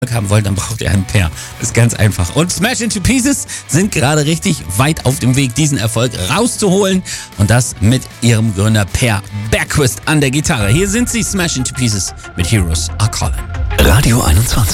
haben wollt, dann braucht ihr einen Pair. Ist ganz einfach. Und Smash Into Pieces sind gerade richtig weit auf dem Weg, diesen Erfolg rauszuholen. Und das mit ihrem Gründer Per Bergquist an der Gitarre. Hier sind sie, Smash Into Pieces mit Heroes Are Calling. Radio 21.